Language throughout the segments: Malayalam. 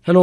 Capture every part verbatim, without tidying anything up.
ഹലോ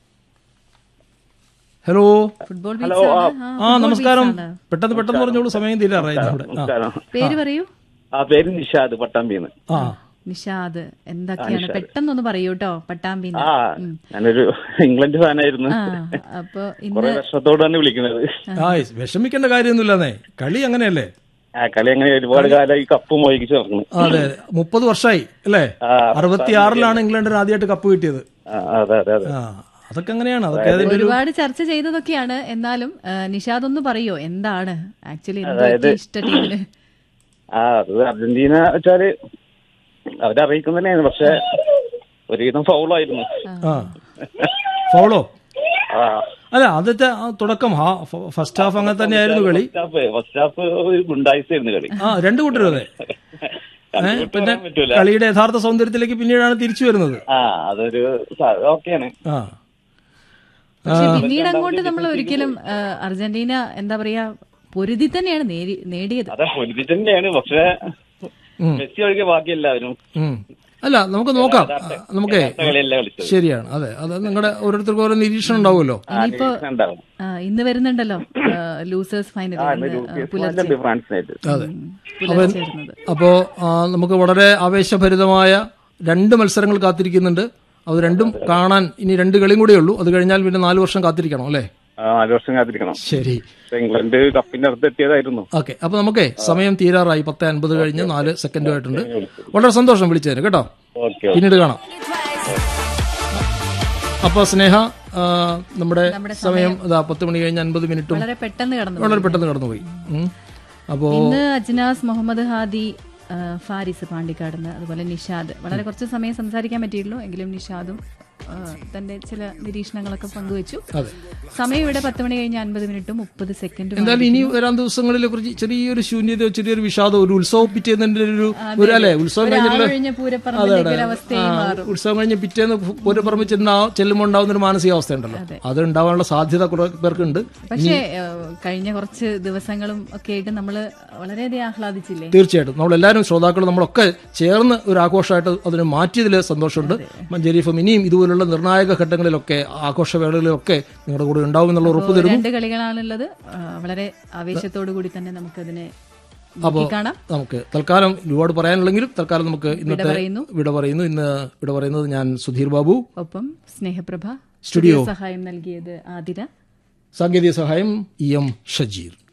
ഹലോ ഫുട്ബോൾ ഹലോ, ആ നമസ്കാരം. പെട്ടെന്ന് പെട്ടെന്ന് പറഞ്ഞോളൂ, സമയം തീരാറായി നമ്മുടെ. ആ. നമസ്കാരം. പേര് പറയൂ. ആ പേര് നിഷാദ് പട്ടാമ്പിന്ന്. ആ നിഷാദ്, എന്തൊക്കെയാണ് പെട്ടെന്നൊന്ന് പറയൂ കേട്ടോ. പട്ടാമ്പിന്ന്. ആ ഞാനൊരു ഇംഗ്ലണ്ട് ഫാനായിരുന്നു. ആ അപ്പൊ കുറെ ഇന്ന് വർഷത്തോടാണ് വിളിക്കുന്നത്. ആ വിഷമിക്കേണ്ട കാര്യമൊന്നുമില്ലെന്നേ, കളി അങ്ങനെയല്ലേ. ആ കളി അങ്ങനെ ഒരുപാട് കാലം ഈ കപ്പ് മോഹിച്ച് നടക്കുന്നു. അതെ, മുപ്പത് വർഷമായി അല്ലേ. അറുപത്തിയാറിലാണ് ഇംഗ്ലണ്ടിന് ആദ്യമായിട്ട് കപ്പ് കിട്ടിയത്. ആ, അതെ അതെ അതെ. ആ അതൊക്കെ അങ്ങനെയാണ്. അതൊക്കെ അതിന്റെ ഒരു ഒരുപാട് ചർച്ച ചെയ്തതൊക്കെയാണ്. എന്നാലും ആ, നിഷാദ് ഒന്ന് പറയോ, എന്താണ് ആക്ച്വലി എന്തൊക്കെ ഇഷ്ട ടീമിന്? ആ അത് അർജന്റീന വെച്ചാല് അവരറിയിക്കുന്ന തന്നെയാണ്, പക്ഷെ ഒരുവിധം ഫൗളായിരുന്നു. ആ ഫൗളോ? ആ അല്ല ആദ്യത്തെ ആ തുടക്കം ഫസ്റ്റ് ഹാഫ് അങ്ങനെ തന്നെയായിരുന്നു കളി. ഫസ്റ്റ് ഹാഫ് ഒരു ഗുണ്ടായിസായിരുന്നു കളി. ആ രണ്ടു കൂട്ടരും അതെ. പിന്നെ കളിയുടെ യഥാർത്ഥ സൗന്ദര്യത്തിലേക്ക് പിന്നീടാണ് തിരിച്ചു വരുന്നത്. ആ അതൊരു ഓക്കെയാണ്. ആ പക്ഷെ പിന്നീട് അങ്ങോട്ട് നമ്മൾ ഒരിക്കലും ആ, അർജന്റീന എന്താ പറയാ പൊരുതി തന്നെയാണ് നേടി- നേടിയത്. അതെ പൊരുതി തന്നെയാണ്, പക്ഷെ ഉം. മെസ്സി ഒഴികെ ബാക്കി എല്ലാവരും ഉം. അല്ല നമുക്ക് നോക്കാം. നമുക്ക് കളിയല്ല കളിച്ചത്. ശരിയാണ്. അതെ അത് നിങ്ങളുടെ ഓരോരുത്തർക്കും ഓരോ നിരീക്ഷണം ഉണ്ടാവുമല്ലോ. ഇനിയിപ്പോ ഉണ്ടാവും. ആ, ഇന്ന് വരുന്നുണ്ടല്ലോ ലൂസേഴ്സ് ഫൈനൽ പുലർച്ചെ ഫ്രാൻസിനായിട്ട്. അതെ പുലർച്ചേരുന്നത്. അപ്പോ ആ, നമുക്ക് വളരെ ആവേശഭരിതമായ രണ്ട് മത്സരങ്ങൾ കാത്തിരിക്കുന്നുണ്ട്. അത് രണ്ടും കാണാൻ ഇനി രണ്ട് കളിയും കൂടെ ഉള്ളൂ. അത് കഴിഞ്ഞാൽ പിന്നെ നാല് വർഷം കാത്തിരിക്കണം അല്ലേ. നാല് വർഷം കാത്തിരിക്കണം. ശരി, ഇംഗ്ലണ്ട് കപ്പിന്റെ അടുത്ത് എത്തിയതായിരുന്നു. ഓക്കെ. അപ്പൊ നമുക്ക് സമയം തീരാറായി. പത്ത് അൻപത് കഴിഞ്ഞ് നാല് സെക്കൻഡുമായിട്ടുണ്ട്. വളരെ സന്തോഷം വിളിച്ചതിന് കേട്ടോ. ഓക്കെ പിന്നീട് കാണാം. അപ്പൊ സ്നേഹ, ആ, നമ്മുടെ സമയം ഇതാ പത്ത് മണി കഴിഞ്ഞ് അൻപത് മിനിറ്റും വളരെ പെട്ടെന്ന് കടന്നു. വളരെ പെട്ടെന്ന് കടന്നുപോയി. ഉം. അപ്പോ ഇന്ന് അജ്നാസ് മുഹമ്മദ് ഹാദി, ആ, ഫാരിസ് പാണ്ടിക്കാടുന്ന്, അതുപോലെ നിഷാദ് വളരെ കുറച്ച് സമയം സംസാരിക്കാൻ പറ്റിയുള്ളൂ. എങ്കിലും നിഷാദും ആ, തന്റെ ചില നിരീക്ഷണങ്ങളൊക്കെ പങ്കുവച്ചു. അതെ, സമയം ഇവിടെ പത്ത് മണി കഴിഞ്ഞ് അൻപത് മിനിറ്റും മുപ്പത് സെക്കൻഡും. എന്തായാലും ഇനി വരാൻ ദിവസങ്ങളിലെ കുറിച്ച് ചെറിയൊരു ശൂന്യതയോ ചെറിയൊരു വിഷാദോ ഒരു ഉത്സവം പിറ്റേന്നതിന്റെ ഒരു ഒരു അല്ലെ ഉത്സവം കഴിഞ്ഞിട്ടുള്ള കഴിഞ്ഞ പൂരപ്പറമ്പിന്റെ ഒരു അവസ്ഥയും മാറും. ഉത്സവം കഴിഞ്ഞ് പിറ്റേന്ന് പൂരപ്പറമ്പ് ചെല്ലുമ്പോൾ ഉണ്ടാവുന്ന ഒരു മാനസികാവസ്ഥ ഉണ്ടല്ലോ, അത് ഉണ്ടാവാനുള്ള സാധ്യത കുറെ പേർക്കുണ്ട്. പക്ഷേ കഴിഞ്ഞ കുറച്ച് ദിവസങ്ങളും ഒക്കെ ആയിട്ട് നമ്മള് വളരെയധികം ആഹ്ലാദിച്ചില്ലേ? തീർച്ചയായിട്ടും നമ്മളെല്ലാവരും ശ്രോതാക്കളും നമ്മളൊക്കെ ചേർന്ന് ഒരു ആഘോഷമായിട്ട് അതിനെ മാറ്റിയതിൽ സന്തോഷമുണ്ട്. മഞ്ചേരി എഫ് എം ഇനിയും ഇതുപോലുള്ള നിർണായക ഘട്ടങ്ങളിലൊക്കെ ആഘോഷവേളകളിലൊക്കെ നിങ്ങളുടെ കൂടെ ഉണ്ടാവും എന്നുള്ള ഉറപ്പ് തരുന്നു. രണ്ട് കളികളാണുള്ളത്. ആ, വളരെ ആവേശത്തോടു കൂടി തന്നെ നമുക്കതിനെ അപ്പോൾ കാണാം. നമുക്ക് തൽക്കാലം ഒരുപാട് പറയാനുള്ളെങ്കിലും തൽക്കാലം നമുക്ക് ഇന്നത്തെ പറയുന്നു. വിട പറയുന്നു. ഇന്ന് വിട പറയുന്നത് ഞാൻ സുധീർ ബാബു, ഒപ്പം സ്നേഹപ്രഭ. സ്റ്റുഡിയോ സഹായം നൽകിയത് ആതിര, സാങ്കേതിക സഹായം ഇ എം ഷജീർ.